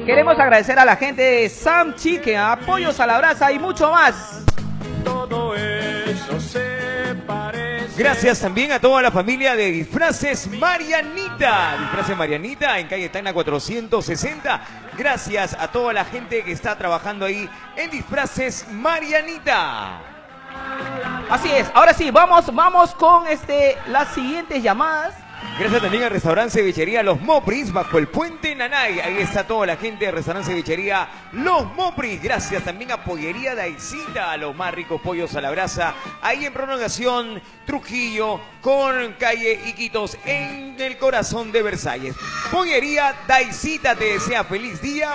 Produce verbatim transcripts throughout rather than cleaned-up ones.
Queremos agradecer a la gente de Sam Chicken, Apoyos a la Brasa y mucho más. Todo eso se parece. Gracias también a toda la familia de Disfraces Marianita. Disfraces Marianita en calle Tacna cuatrocientos sesenta. Gracias a toda la gente que está trabajando ahí en Disfraces Marianita. Así es, ahora sí, vamos, vamos con este, las siguientes llamadas. Gracias también al restaurante Cevichería Los Mopris bajo el puente Nanay. Ahí está toda la gente del restaurante Cevichería Los Mopris. Gracias también a Pollería Daisita, a los más ricos pollos a la brasa. Ahí en prolongación Trujillo con calle Iquitos en el corazón de Versalles. Pollería Daisita te desea feliz día,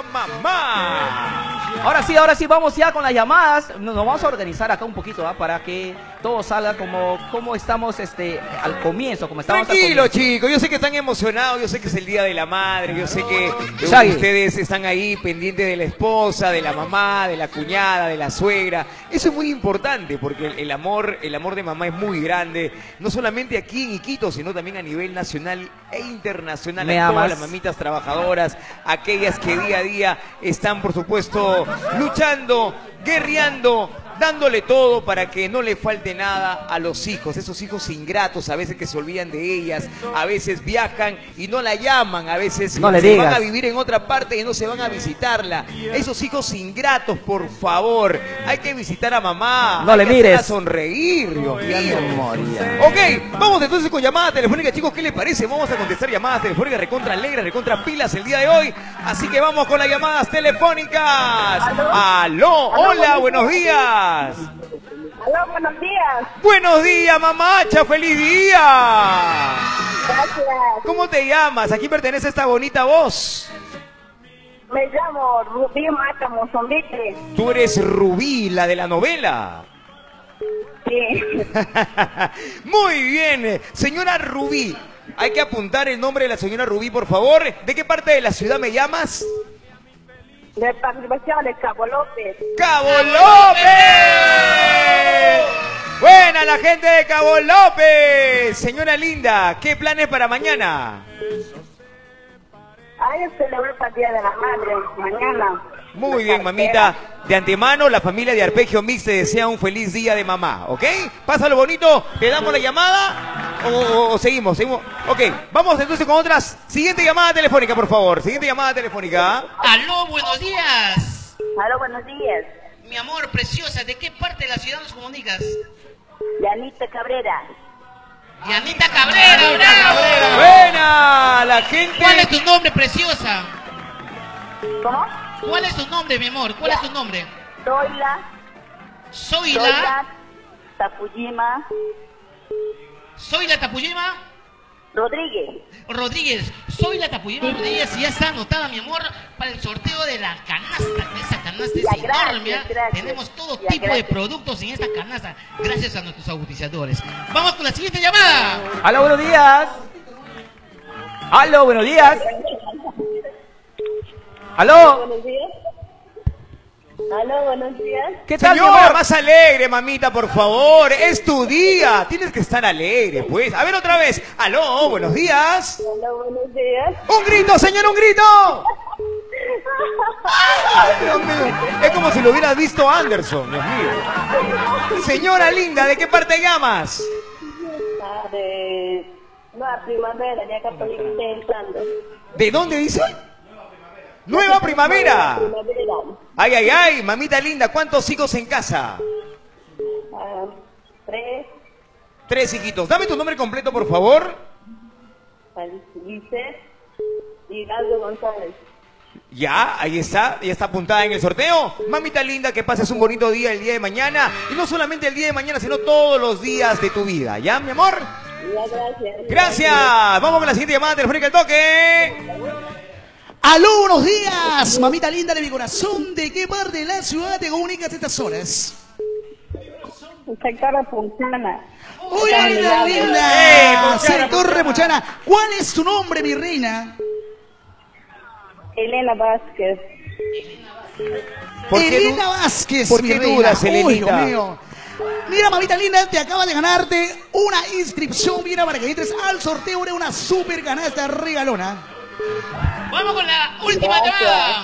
mamá. Ahora sí, ahora sí, vamos ya con las llamadas. Nos vamos a organizar acá un poquito, ¿eh? Para que todo salga como, como estamos este, al comienzo, como estamos Tranquilo, al comienzo. chicos, yo sé que están emocionados, yo sé que es el Día de la Madre, yo sé que Shaggy. ustedes están ahí pendientes de la esposa, de la mamá, de la cuñada, de la suegra. Eso es muy importante porque el, el amor, el amor de mamá es muy grande, no solamente aquí en Iquitos, sino también a nivel nacional e internacional. Me A todas amas. las mamitas trabajadoras, aquellas que día a día están, por supuesto, luchando, guerreando, dándole todo para que no le falte nada a los hijos, esos hijos ingratos, a veces que se olvidan de ellas, a veces viajan y no la llaman, a veces No le se digas. van a vivir en otra parte y no se van a visitarla. Esos hijos ingratos, por favor, hay que visitar a mamá, No hay le que mires. hacerla sonreír, Dios Ya mío. me moría. Ok, vamos entonces con llamada telefónica, chicos, ¿qué les parece? Vamos a contestar llamadas telefónicas recontra alegres, recontra pilas el día de hoy, así que vamos con las llamadas telefónicas. ¿Aló? Aló, hola, buenos días. Aló, buenos días. Buenos días, mamacha, feliz día. Gracias. ¿Cómo te llamas? ¿A quién pertenece esta bonita voz? Me llamo Rubí Mata Mozambique. Tú eres Rubí, la de la novela. Sí. Muy bien, señora Rubí. Hay que apuntar el nombre de la señora Rubí, por favor. ¿De qué parte de la ciudad me llamas? De participación de Cabo López. ¡Cabo López! Buena la gente de Cabo López. Señora linda, ¿qué planes para mañana? Hay que celebrar el Día de la Madre mañana. Muy bien, mamita. De antemano, la familia de Arpegio Mix te desea un feliz día de mamá, ¿ok? Pásalo bonito, ¿te damos la llamada o, o- o seguimos? seguimos? Ok, vamos entonces con otras. Siguiente llamada telefónica, por favor. Siguiente llamada telefónica. Aló, buenos días. Aló, buenos días. Mi amor preciosa, ¿de qué parte de la ciudad nos comunicas? Yanita Cabrera. Yanita Cabrera, bravo. Buena, la gente. ¿Cuál es tu nombre, preciosa? ¿Cómo? ¿Cuál es tu nombre, mi amor? ¿Cuál es tu nombre? Zoila. Soy la... Zoila Tapujima Soy la Tapuyima Rodríguez. Rodríguez. Soy la Tapuyima Rodríguez y ya está anotada, mi amor, para el sorteo de la canasta. Esa canasta es Ya, gracias, enorme. ¿ah? gracias. Tenemos todo Ya, tipo de gracias. productos en esta canasta, gracias a nuestros auspiciadores. Vamos con la siguiente llamada. Aló, buenos días. Aló, buenos días. Aló. Buenos días. Aló, buenos días. ¿Qué tal, mi Señora, amor? más alegre, mamita, por favor. Es tu día. Tienes que estar alegre, pues. A ver otra vez. Aló, buenos días. Aló, buenos días. ¡Un grito, señor, un grito! Ay, Dios mío. Es como si lo hubieras visto Anderson, Dios mío. Señora linda, ¿de qué parte llamas? Ah, de Nueva Primavera, ya acá por aquí estoy entrando. ¿De dónde dice? Nueva primavera. Primavera. Ay, ay, ay, mamita linda, ¿cuántos hijos en casa? Ah, tres. Tres hijitos. Dame tu nombre completo, por favor. Giselle y Aldo González. Ya, ahí está, ya está apuntada en el sorteo. Mamita linda, que pases un bonito día el día de mañana. Y no solamente el día de mañana, sino todos los días de tu vida. ¿Ya, mi amor? Ya, gracias. Gracias. Vamos con la siguiente llamada telefónica, el toque. Aló, buenos días, mamita linda de mi corazón. ¿De qué parte de la ciudad te comunicas a estas horas? Sectora Punchana. ¡Uy, linda, ¡Eh, linda! Punchana, Sector Repuchana. ¿Cuál es tu nombre, mi reina? Elena Vázquez. ¿Por qué Elena du- Vázquez, ¿Por mi qué reina. dudas, Uy, Elenita? Dios mío. Mira, mamita linda, te acaba de ganarte una inscripción, mira, para que entres al sorteo de una super canasta regalona. Vamos con la última Gracias. llamada.